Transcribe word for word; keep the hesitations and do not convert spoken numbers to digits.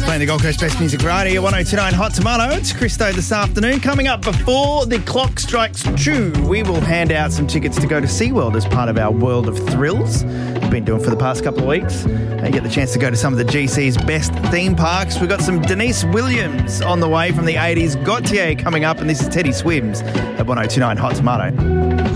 Playing the Gold Coast Best Music Variety at one oh two point nine Hot Tomato. It's Christo this afternoon. Coming up before the clock strikes two, we will hand out some tickets to go to SeaWorld as part of our World of Thrills we've been doing for the past couple of weeks. You get the chance to go to some of the G C's best theme parks. We've got some Denise Williams on the way from the eighties, Gautier coming up, and this is Teddy Swims at one oh two point nine Hot Tomato.